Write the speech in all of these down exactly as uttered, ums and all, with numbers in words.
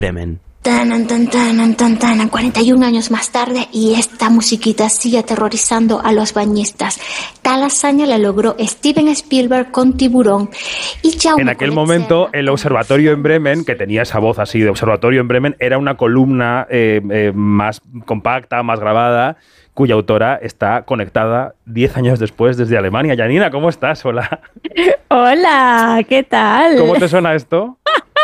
Bremen. Tan, tan, tan, tan, tan, cuarenta y un años más tarde y esta musiquita sigue aterrorizando a los bañistas. Tal hazaña la logró Steven Spielberg con Tiburón. Y Jaume en aquel momento el observatorio en Bremen, que tenía esa voz así de observatorio en Bremen, era una columna eh, eh, más compacta, más grabada, cuya autora está conectada diez años después desde Alemania. Janina, ¿cómo estás? Hola. Hola, ¿qué tal? ¿Cómo te suena esto?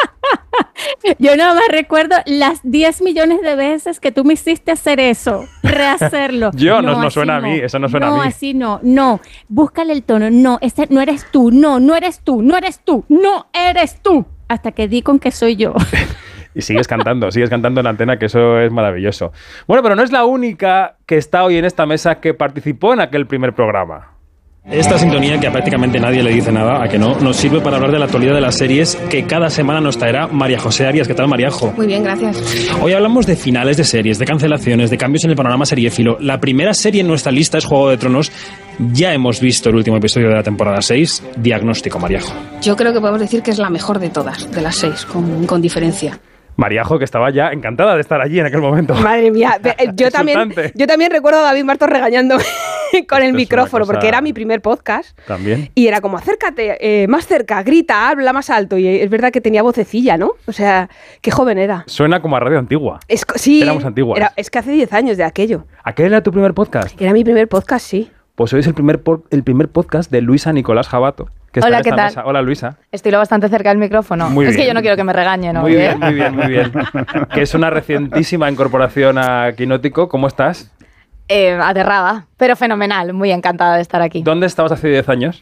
Yo nada más recuerdo las diez millones de veces que tú me hiciste hacer eso, rehacerlo. Yo, no, no, no suena no. a mí, eso no suena no, a mí. No, así no, no. Búscale el tono, no, este no eres tú, no, no eres tú, no eres tú, no eres tú. Hasta que di con que soy yo. Y sigues cantando, sigues cantando en la antena, que eso es maravilloso. Bueno, pero no es la única que está hoy en esta mesa que participó en aquel primer programa. Esta sintonía, que a prácticamente nadie le dice nada, a que no, nos sirve para hablar de la actualidad de las series que cada semana nos traerá María José Arias. ¿Qué tal, Mariajo? Muy bien, gracias. Hoy hablamos de finales de series, de cancelaciones, de cambios en el panorama seriéfilo. La primera serie en nuestra lista es Juego de Tronos. Ya hemos visto el último episodio de la temporada seis. Diagnóstico, Mariajo. Yo creo que podemos decir que es la mejor de todas, de las seis, con, con diferencia. Mariajo, que estaba ya encantada de estar allí en aquel momento. Madre mía, yo también, yo también recuerdo a David Martos regañándome con el micrófono, cosa... porque era mi primer podcast. También. Y era como, acércate, eh, más cerca, grita, habla más alto. Y es verdad que tenía vocecilla, ¿no? O sea, qué joven era. Suena como a radio antigua. Es, sí, éramos antiguas. Era, es que hace diez años de aquello. ¿Aquel era tu primer podcast? Era mi primer podcast, sí. Pues hoy es el primer, por, el primer podcast de Luisa Nicolás Jabato. Que Hola, ¿qué tal? Mesa. Hola, Luisa. Estoy lo bastante cerca del micrófono. Muy es bien. que yo no quiero que me regañen, ¿no? Muy bien, muy bien, muy bien. Que es una recientísima incorporación a Quinótico. ¿Cómo estás? Eh, aterrada, pero fenomenal. Muy encantada de estar aquí. ¿Dónde estabas hace diez años?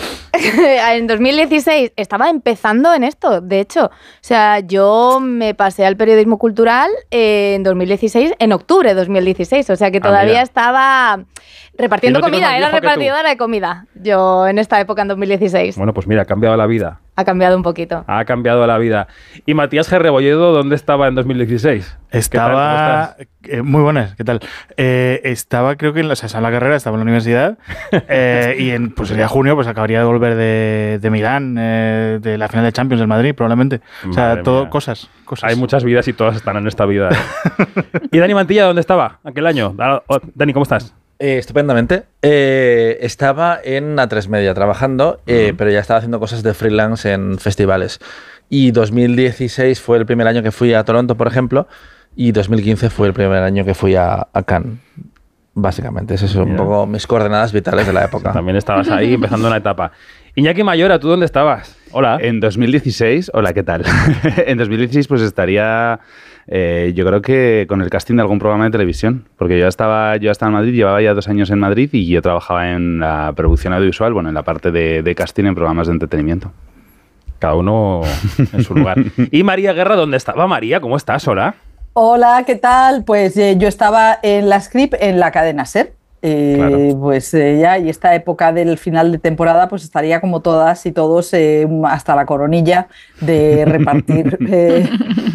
En dos mil dieciséis estaba empezando en esto, de hecho. O sea, yo me pasé al periodismo cultural en dos mil dieciséis, en octubre de dos mil dieciséis. O sea que todavía ah, estaba repartiendo comida, era repartidora de comida. Yo en esta época, en dos mil dieciséis. Bueno, pues mira, ha cambiado la vida. Ha cambiado un poquito. Ha cambiado la vida. ¿Y Matías G. Rebolledo dónde estaba en dos mil dieciséis? Estaba... Eh, muy buenas, ¿qué tal? Eh, estaba, creo que en la, o sea, en la carrera, estaba en la universidad eh, y en pues sería junio, pues acabaría de volver de, de Milán, eh, de la final de Champions del Madrid, probablemente. O sea, Madre todo mía. cosas, cosas. Hay muchas vidas y todas están en esta vida. ¿eh? ¿Y Dani Mantilla dónde estaba aquel año? Dani, ¿cómo estás? Eh, estupendamente. Eh, estaba en A tres Media trabajando, eh, uh-huh. pero ya estaba haciendo cosas de freelance en festivales. Y dos mil dieciséis fue el primer año que fui a Toronto, por ejemplo, y dos mil quince fue el primer año que fui a, a Cannes. Básicamente, esas son Mira. un poco mis coordenadas vitales de la época. También estabas ahí empezando una etapa. Iñaki Mayora, ¿tú dónde estabas? Hola. En dos mil dieciséis, hola, ¿qué tal? En dos mil dieciséis pues estaría, eh, yo creo que con el casting de algún programa de televisión, porque yo estaba, yo estaba en Madrid, llevaba ya dos años en Madrid y yo trabajaba en la producción audiovisual, bueno, en la parte de, de casting en programas de entretenimiento. Cada uno en su lugar. ¿Y María Guerra dónde estaba? María, ¿cómo estás? Hola. Hola, ¿qué tal? Pues eh, yo estaba en la Script, en la cadena SER. Eh, claro. Pues eh, ya, y esta época del final de temporada, pues estaría como todas y todos eh, hasta la coronilla de repartir eh,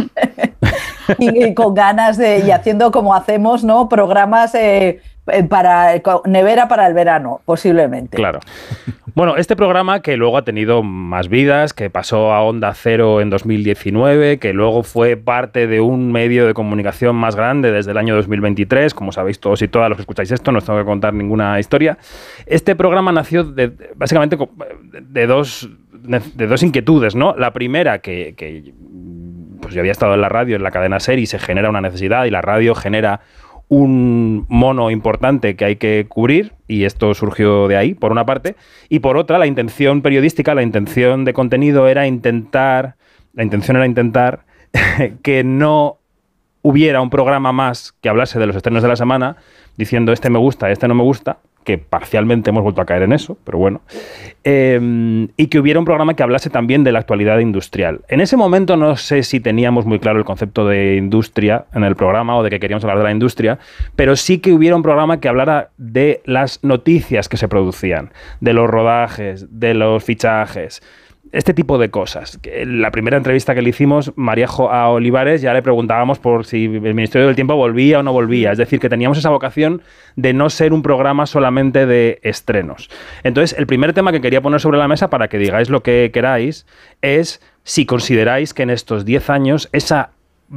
y, y con ganas de, y haciendo como hacemos, ¿no? Programas eh, para nevera para el verano, posiblemente. Claro. Bueno, este programa que luego ha tenido más vidas, que pasó a Onda Cero en dos mil diecinueve, que luego fue parte de un medio de comunicación más grande desde el año dos mil veintitrés, como sabéis todos y todas los que escucháis esto, no os tengo que contar ninguna historia. Este programa nació de, básicamente de dos, de dos inquietudes, ¿no? La primera, que, que pues yo había estado en la radio, en la cadena SER, y se genera una necesidad, y la radio genera un mono importante que hay que cubrir, y esto surgió de ahí, por una parte, y por otra, la intención periodística, la intención de contenido era intentar, la intención era intentar que no hubiera un programa más que hablase de los estrenos de la semana, diciendo este me gusta, este no me gusta, que parcialmente hemos vuelto a caer en eso, pero bueno, eh, y que hubiera un programa que hablase también de la actualidad industrial. En ese momento no sé si teníamos muy claro el concepto de industria en el programa o de que queríamos hablar de la industria, pero sí que hubiera un programa que hablara de las noticias que se producían, de los rodajes, de los fichajes, este tipo de cosas. En la primera entrevista que le hicimos, Maríajo a Olivares, ya le preguntábamos por si el Ministerio del Tiempo volvía o no volvía. Es decir, que teníamos esa vocación de no ser un programa solamente de estrenos. Entonces, el primer tema que quería poner sobre la mesa, para que digáis lo que queráis, es si consideráis que en estos diez años esa